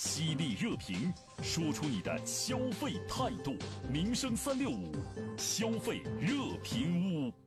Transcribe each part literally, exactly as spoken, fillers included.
犀利热评，说出你的消费态度。民生三六五消费热评屋。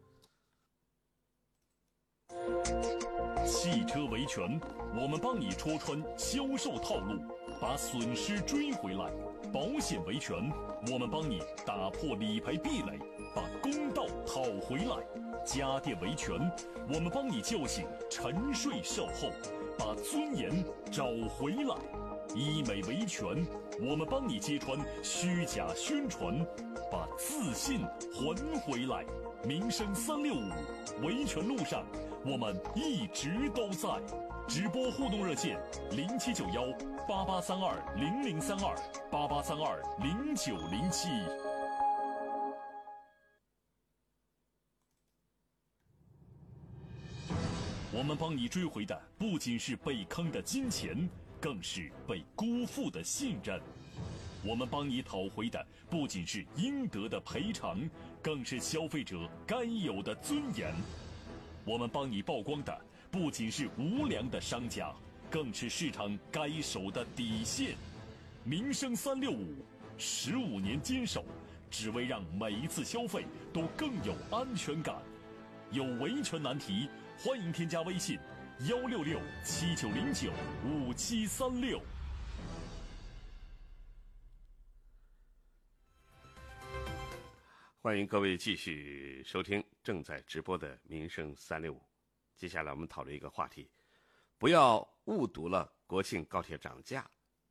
汽车维权，我们帮你戳穿销售套路，把损失追回来；保险维权，我们帮你打破理赔壁垒，把公道讨回来；家电维权，我们帮你叫醒沉睡售后，把尊严找回来；医美维权，我们帮你揭穿虚假宣传，把自信还回来。民生三六五，维权路上我们一直都在。直播互动热线零七九幺八八三二零零三二八八三二零九零七。我们帮你追回的不仅是被坑的金钱，更是被辜负的信任。我们帮你讨回的不仅是应得的赔偿，更是消费者该有的尊严。我们帮你曝光的不仅是无良的商家，更是市场该守的底线。民生三六五，十五年坚守，只为让每一次消费都更有安全感。有维权难题，欢迎添加微信幺六六七九零九五七三六。 欢迎各位继续收听正在直播的民生三六五。接下来我们讨论一个话题，不要误读了国庆高铁涨价。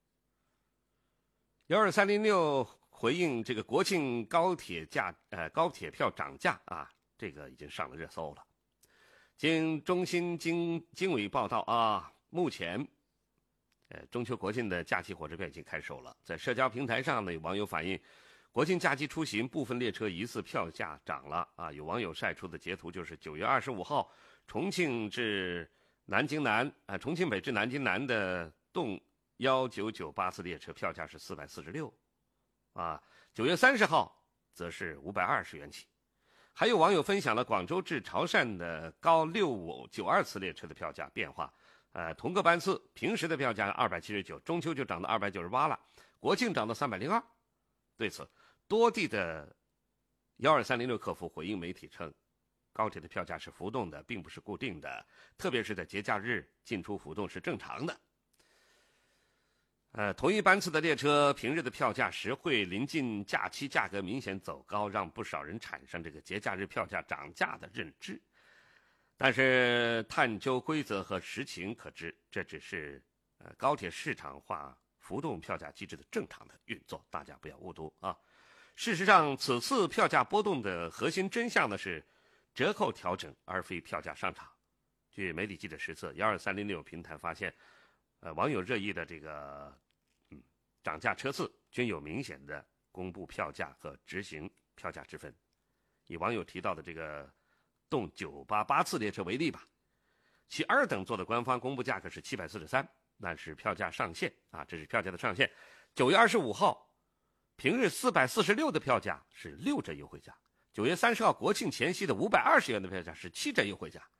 幺二三零六回应这个国庆高铁价呃高铁票涨价啊，这个已经上了热搜了。经中新经经纬报道啊，目前呃中秋国庆的假期火车票已经开售了。在社交平台上呢，有网友反映国庆假期出行部分列车疑似票价涨了啊！有网友晒出的截图就是九月二十五号重庆至南京南啊，重庆北至南京南的动一九九八次列车票价是四百四十六啊，九月三十号则是五百二十元起。还有网友分享了广州至潮汕的高六五九二次列车的票价变化，呃，同个班次平时的票价二百七十九，中秋就涨到二百九十八了，国庆涨到三百零二。对此，多地的幺二三零六客服回应媒体称，高铁的票价是浮动的，并不是固定的，特别是在节假日进出浮动是正常的。呃，同一班次的列车平日的票价实惠，临近假期价格明显走高，让不少人产生这个节假日票价涨价的认知。但是探究规则和实情可知，这只是呃高铁市场化浮动票价机制的正常的运作，大家不要误读啊。事实上，此次票价波动的核心真相呢是折扣调整，而非票价上涨。据媒体记者实测，幺二三零六平台发现，呃，网友热议的这个嗯涨价车次均有明显的公布票价和执行票价之分。以网友提到的这个动九八八次列车为例吧，其二等座的官方公布价格是七百四十三，但是票价上限啊，这是票价的上限。九月二十五号。平日四百四十六的票价是六折优惠价，九月三十号国庆前夕的五百二十元的票价是七折优惠价。